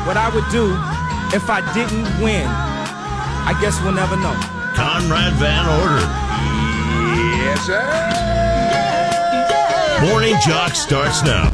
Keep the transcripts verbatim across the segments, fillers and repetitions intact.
what I would do if I didn't win. I guess we'll never know. Conrad Van Order. Yes, sir. Morning Jock starts now.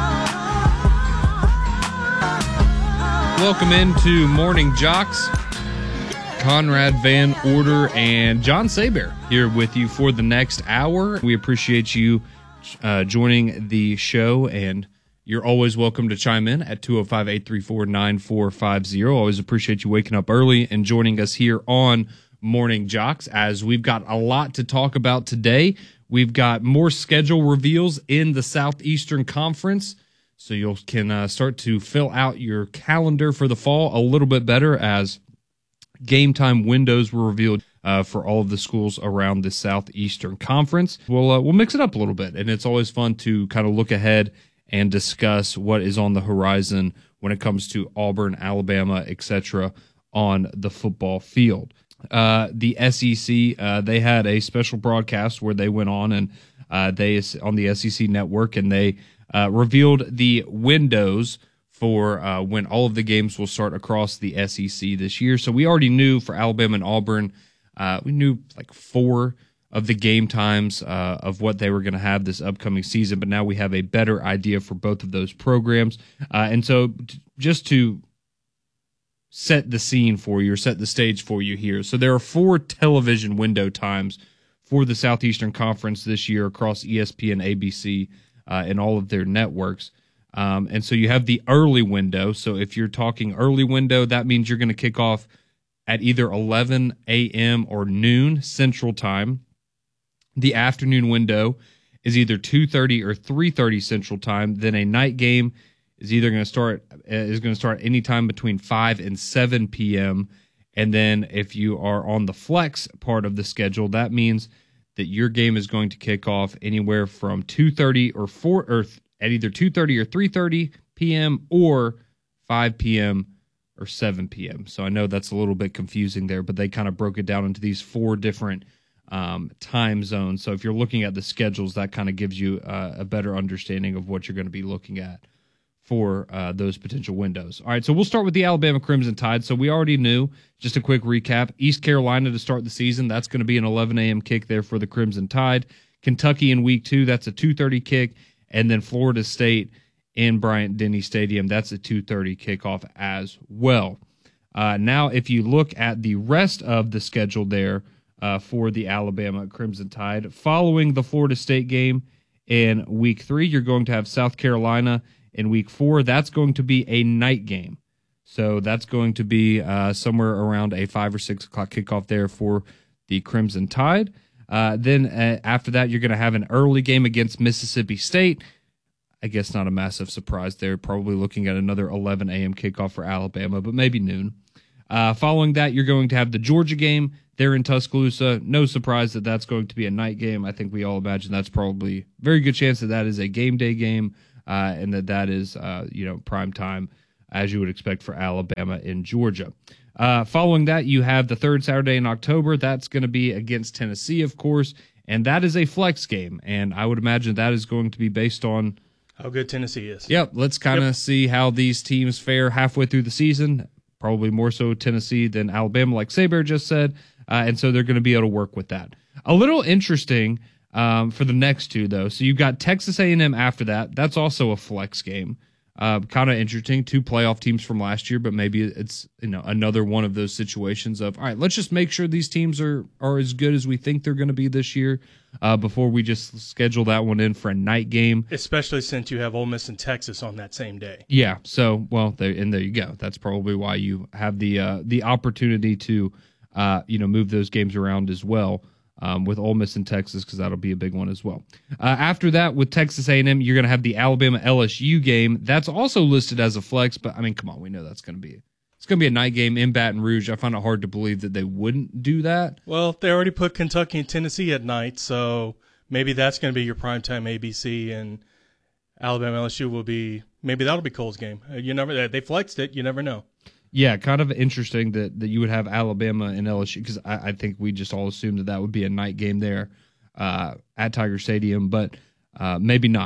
Welcome into Morning Jocks. Conrad Van Order and John Saber here with you for the next hour. We appreciate you uh, joining the show, and you're always welcome to chime in at two oh five, eight three four, nine four five oh. Always appreciate you waking up early and joining us here on Morning Jocks, as we've got a lot to talk about today. We've got more schedule reveals in the Southeastern Conference, so you can uh, start to fill out your calendar for the fall a little bit better, as game time windows were revealed uh, for all of the schools around the Southeastern Conference. We'll uh, we'll mix it up a little bit, and it's always fun to kind of look ahead and discuss what is on the horizon when it comes to Auburn, Alabama, et cetera on the football field. Uh, the S E C, uh, they had a special broadcast where they went on and uh, they on the S E C network, and they uh, revealed the windows for uh, when all of the games will start across the S E C this year. So we already knew for Alabama and Auburn, uh, we knew like four of the game times uh, of what they were going to have this upcoming season, but now we have a better idea for both of those programs. Uh, and so t- just to set the scene for you, or set the stage for you here. So there are four television window times for the Southeastern Conference this year across E S P N, A B C, uh, and all of their networks. Um, and so you have the early window. So if you're talking early window, that means you're going to kick off at either eleven a.m. or noon Central Time. The afternoon window is either two thirty or three thirty Central Time. Then a night game is either going to start is going to start anytime between five and seven p.m. And then if you are on the flex part of the schedule, that means that your game is going to kick off anywhere from two thirty or four or at either two thirty or three thirty p.m. or five p.m. or seven p.m. So I know that's a little bit confusing there, but they kind of broke it down into these four different um, time zones. So if you're looking at the schedules, that kind of gives you uh, a better understanding of what you're going to be looking at for uh, those potential windows. All right, so we'll start with the Alabama Crimson Tide. So we already knew, just a quick recap, East Carolina to start the season. That's going to be an eleven a.m. kick there for the Crimson Tide. Kentucky in week two, that's a two thirty kick. And then Florida State in Bryant-Denny Stadium, that's a two thirty kickoff as well. Uh, now, if you look at the rest of the schedule there uh, for the Alabama Crimson Tide, following the Florida State game in week three, you're going to have South Carolina in week four. That's going to be a night game. So that's going to be uh, somewhere around a five or six o'clock kickoff there for the Crimson Tide. Uh, then uh, after that, you're going to have an early game against Mississippi State. I guess not a massive surprise there. Probably looking at another eleven a.m. kickoff for Alabama, but maybe noon. Uh, following that, you're going to have the Georgia game there in Tuscaloosa. No surprise that that's going to be a night game. I think we all imagine that's probably a very good chance that that is a game day game uh, and that that is uh, you know prime time, as you would expect for Alabama in Georgia. Uh, following that, you have the third Saturday in October. That's going to be against Tennessee, of course, and that is a flex game. And I would imagine that is going to be based on how good Tennessee is. Yep, let's kind of yep. see how these teams fare halfway through the season. Probably more so Tennessee than Alabama, like Saber just said, uh, and so they're going to be able to work with that. A little interesting um, for the next two, though. So you've got Texas A and M after that. That's also a flex game. Uh, kind of interesting, two playoff teams from last year, but maybe it's you know another one of those situations of, all right, let's just make sure these teams are are as good as we think they're going to be this year uh, before we just schedule that one in for a night game. Especially since you have Ole Miss and Texas on that same day. Yeah, so, well, there, and there you go. That's probably why you have the uh, the opportunity to uh, you know move those games around as well. Um, with Ole Miss and Texas, because that'll be a big one as well. Uh, after that, with Texas A and M, you're going to have the Alabama L S U game. That's also listed as a flex, but, I mean, come on, we know that's going to be it's going to be a night game in Baton Rouge. I find it hard to believe that they wouldn't do that. Well, they already put Kentucky and Tennessee at night, so maybe that's going to be your primetime A B C, and Alabama L S U will be – maybe that'll be Cole's game. You never They flexed it. You never know. Yeah, kind of interesting that, that you would have Alabama and L S U, because I, I think we just all assumed that that would be a night game there uh, at Tiger Stadium, but uh, maybe not.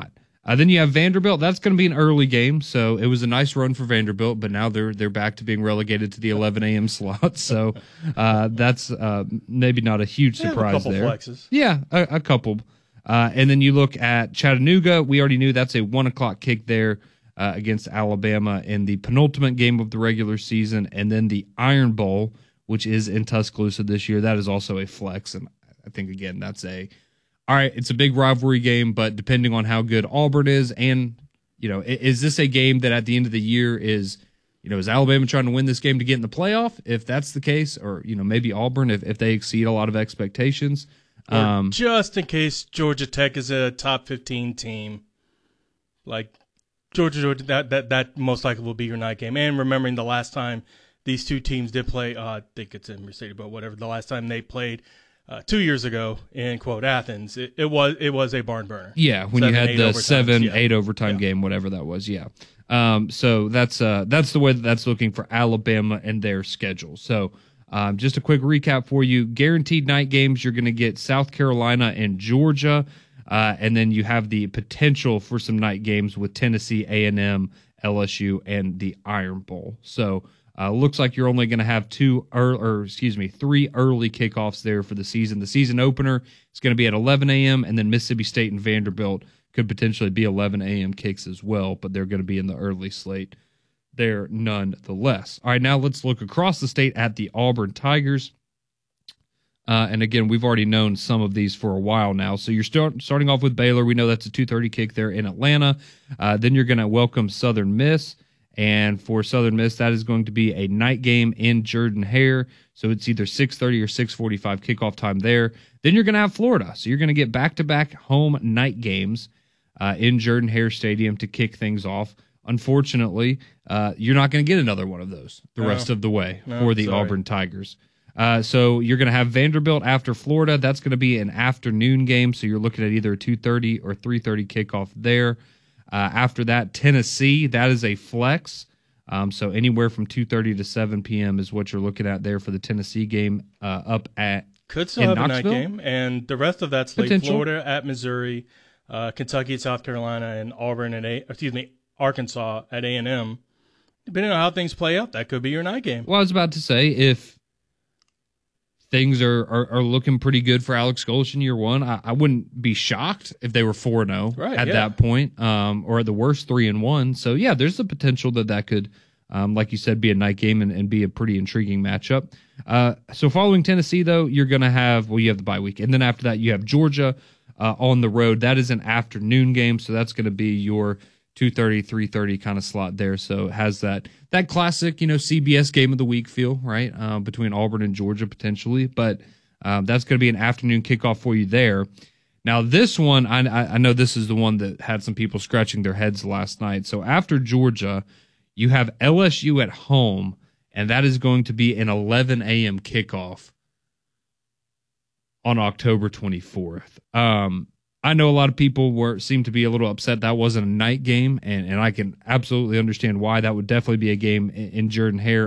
Uh, then you have Vanderbilt. That's going to be an early game, so it was a nice run for Vanderbilt, but now they're they're back to being relegated to the eleven a.m. slot. So uh, that's uh, maybe not a huge They have a surprise couple there. flexes. Yeah, a, a couple. Uh, and then you look at Chattanooga. We already knew that's a one o'clock kick there uh, against Alabama in the penultimate game of the regular season, and then the Iron Bowl, which is in Tuscaloosa this year. That is also a flex, and I think again that's a all right. It's a big rivalry game, but depending on how good Auburn is, and you know, is this a game that at the end of the year is, you know, is Alabama trying to win this game to get in the playoff? If that's the case, or you know, maybe Auburn if if they exceed a lot of expectations. Or Um, just in case Georgia Tech is a top fifteen team, like Georgia, Georgia, that that that most likely will be your night game. And remembering the last time these two teams did play, uh, I think it's in Mercedes, but whatever. The last time they played uh, two years ago in quote Athens, it, it was it was a barn burner. Yeah, when Seven, you had eight the overtimes, seven, yeah. eight overtime Yeah. game, whatever that was. Yeah. Um, so that's uh, that's the way that that's looking for Alabama and their schedule. So um, just a quick recap for you: guaranteed night games. You're going to get South Carolina and Georgia, uh, and then you have the potential for some night games with Tennessee, A and M, L S U, and the Iron Bowl. So. Uh, looks like you're only going to have two, early, or excuse me, three early kickoffs there for the season. The season opener is going to be at eleven a.m., and then Mississippi State and Vanderbilt could potentially be eleven a.m. kicks as well, but they're going to be in the early slate there nonetheless. All right, now let's look across the state at the Auburn Tigers. Uh, and again, we've already known some of these for a while now. So you're start, starting off with Baylor. We know that's a two thirty kick there in Atlanta. Uh, then you're going to welcome Southern Miss. And for Southern Miss, that is going to be a night game in Jordan-Hare. So it's either six thirty or six forty-five kickoff time there. Then you're going to have Florida. So you're going to get back-to-back home night games uh, in Jordan-Hare Stadium to kick things off. Unfortunately, uh, you're not going to get another one of those the No. rest of the way No, for the sorry. Auburn Tigers. Uh, so you're going to have Vanderbilt after Florida. That's going to be an afternoon game. So you're looking at either a two thirty or three thirty kickoff there. Uh, after that, Tennessee, that is a flex. Um, so anywhere from two thirty to seven p.m. is what you're looking at there for the Tennessee game uh, up at Could still in have a night Knoxville? game, and the rest of that slate: Potential. Florida at Missouri, uh, Kentucky at South Carolina, and Auburn at a, excuse me, Arkansas at A and M. Depending on how things play out, that could be your night game. Well, I was about to say, if things are, are, are looking pretty good for Alex Golish in year one, I, I wouldn't be shocked if they were four and oh Right, at yeah. that point, um, or at the worst three and one. So, yeah, there's the potential that that could, um, like you said, be a night game and, and be a pretty intriguing matchup. Uh, so following Tennessee, though, you're going to have, well, you have the bye week. And then after that, you have Georgia uh, on the road. That is an afternoon game, so that's going to be your two thirty, three thirty kind of slot there. So it has that that classic, you know, C B S game of the week feel, right, uh, between Auburn and Georgia potentially. But um, that's going to be an afternoon kickoff for you there. Now, this one, I, I know this is the one that had some people scratching their heads last night. So after Georgia, you have L S U at home, and that is going to be an eleven a.m. kickoff on October twenty-fourth. Um, I know a lot of people were seem to be a little upset that wasn't a night game, and, and I can absolutely understand why. That would definitely be a game in, in Jordan-Hare